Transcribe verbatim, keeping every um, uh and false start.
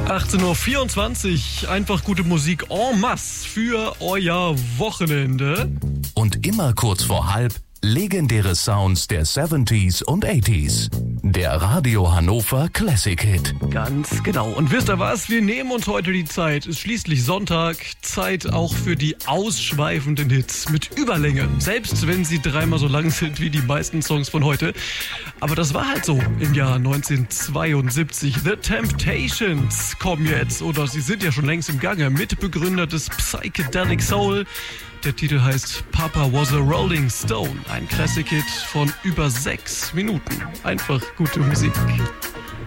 achtzehn Uhr vierundzwanzig, einfach gute Musik en masse für euer Wochenende. Und immer kurz vor halb legendäre Sounds der siebziger und achtziger. Der Radio Hannover Classic Hit. Ganz genau. Und wisst ihr was? Wir nehmen uns heute die Zeit. Ist schließlich Sonntag. Zeit auch für die ausschweifenden Hits mit Überlänge. Selbst wenn sie dreimal so lang sind wie die meisten Songs von heute. Aber das war halt so im Jahr neunzehnhundertzweiundsiebzig. The Temptations kommen jetzt, oder sie sind ja schon längst im Gange, Mitbegründer des Psychedelic Soul. Der Titel heißt Papa Was a Rolling Stone. Ein Classic-Hit von über sechs Minuten. Einfach gute Musik.